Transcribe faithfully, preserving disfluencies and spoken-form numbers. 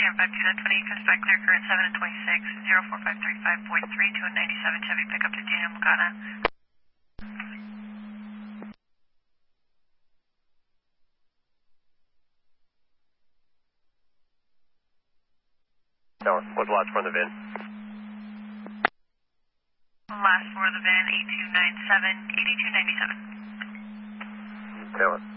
Sierra five two nine twenty-eight, comes back clear, current seven and twenty-six, zero four five three five point three, two and ninety-seven, Chevy pickup to Daniel Mugana. Tower, what's the last for the V I N? Last for the V I N, eight two nine seven, eighty-two ninety-seven. Taylor.